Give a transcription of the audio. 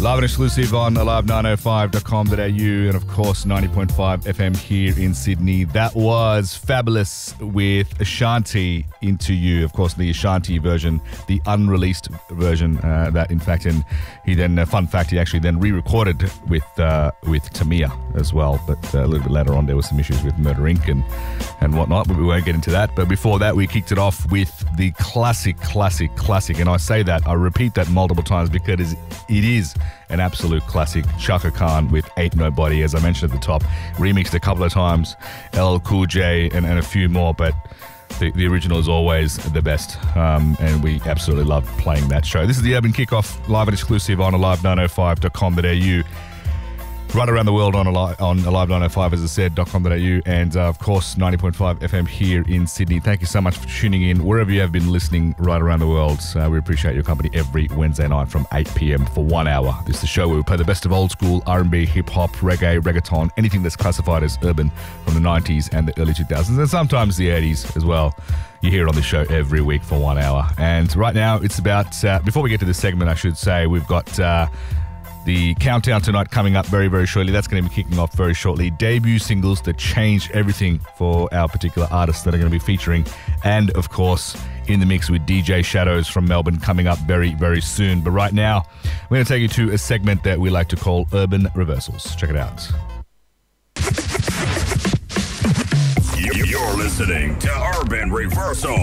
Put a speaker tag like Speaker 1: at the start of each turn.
Speaker 1: Live and exclusive on alive905.com.au and of course 90.5 FM here in Sydney. That was Fabulous with Ashanti, Into You. Of course, the Ashanti version, the unreleased version that in fact, and he then, fun fact, he actually then re-recorded with Tamia as well. But a little bit later on there was some issues with Murder Inc. and whatnot, but we won't get into that. But before that, we kicked it off with the classic. And I say that, I repeat that multiple times because it is an absolute classic. Chaka Khan with Ain't Nobody, as I mentioned at the top, remixed a couple of times, LL Cool J and a few more, but the original is always the best, and we absolutely love playing that show. This is the Urban Kickoff, live and exclusive on alive905.com.au. Right around the world on Alive905, as I said, .com.au, and of course 90.5 FM here in Sydney. Thank you so much for tuning in wherever you have been listening right around the world. We appreciate your company every Wednesday night from 8 p.m. for 1 hour. This is the show where we play the best of old school R&B, hip-hop, reggae, reggaeton, anything that's classified as urban from the 90s and the early 2000s, and sometimes the 80s as well. You hear it on the show every week for 1 hour. And right now it's about, before we get to this segment, I should say, we've got the countdown tonight coming up very, very shortly. That's going to be kicking off very shortly. Debut singles that changed everything for our particular artists that are going to be featuring. And, of course, in the mix with DJ Shadows from Melbourne coming up very, very soon. But right now, we're going to take you to a segment that we like to call Urban Reversals. Check it out.
Speaker 2: You're listening to Urban Reversal.